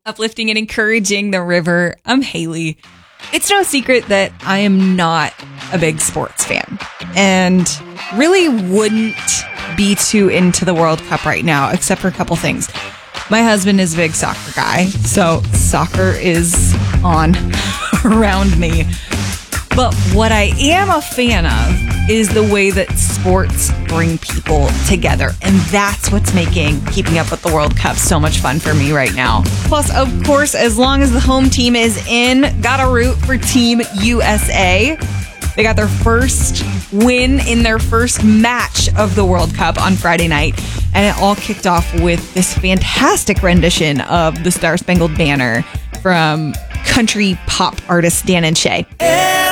Uplifting and encouraging the river. I'm Haley. It's no secret that I am not a big sports fan and really wouldn't be too into the World Cup right now, except for a couple things. My husband is a big soccer guy, so soccer is on around me. But what I am a fan of is the way that sports bring people together. And that's what's making Keeping Up with the World Cup so much fun for me right now. Plus, of course, as long as the home team is in, gotta root for Team USA. They got their first win in their first match of the World Cup on Friday night. And it all kicked off with this fantastic rendition of the Star Spangled Banner from country pop artist Dan and Shay.